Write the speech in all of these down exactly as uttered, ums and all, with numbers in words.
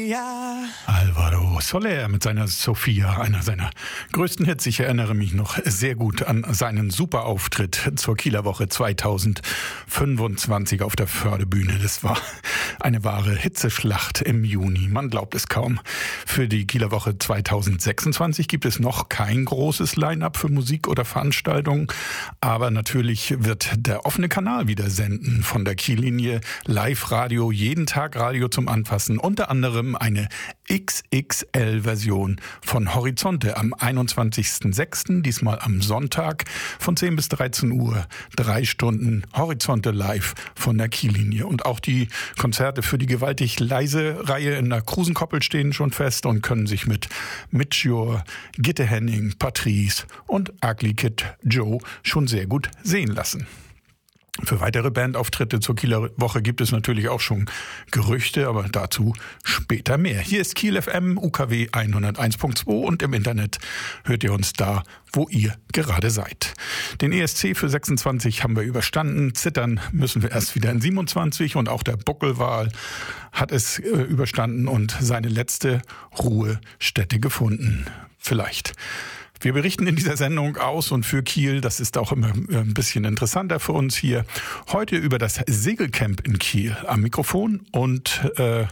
Ja. Alvaro Soler mit seiner Sophia, einer seiner größten Hits. Ich erinnere mich noch sehr gut an seinen Superauftritt zur Kieler Woche zweitausendfünfundzwanzig auf der Fördebühne. Das war eine wahre Hitzeschlacht im Juni. Man glaubt es kaum. Für die Kieler Woche zweitausendsechsundzwanzig gibt es noch kein großes Line-up für Musik oder Veranstaltungen. Aber natürlich wird der offene Kanal wieder senden von der Kiellinie. Live-Radio, jeden Tag Radio zum Anfassen. Unter anderem eine X X L-Version von Horizonte am einundzwanzigsten sechsten, diesmal am Sonntag von zehn bis dreizehn Uhr. Drei Stunden Horizonte live von der Kiellinie. Und auch die Konzerte für die gewaltig leise Reihe in der Krusenkoppel stehen schon fest und können sich mit Mitchur, Gitte Henning, Patrice und Ugly Kid Joe schon sehr gut sehen lassen. Für weitere Bandauftritte zur Kieler Woche gibt es natürlich auch schon Gerüchte, aber dazu später mehr. Hier ist Kiel F M, U K W hunderteins Komma zwei und im Internet hört ihr uns da, wo ihr gerade seid. Den E S C für sechsundzwanzig haben wir überstanden. Zittern müssen wir erst wieder in siebenundzwanzig und auch der Buckelwal hat es äh, überstanden und seine letzte Ruhestätte gefunden. Vielleicht. Wir berichten in dieser Sendung aus und für Kiel, das ist auch immer ein bisschen interessanter für uns hier, heute über das Segelcamp in Kiel am Mikrofon und äh,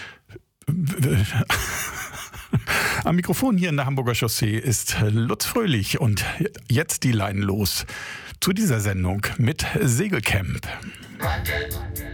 am Mikrofon hier in der Hamburger Chaussee ist Lutz Fröhlich und jetzt die Line los zu dieser Sendung mit Segelcamp.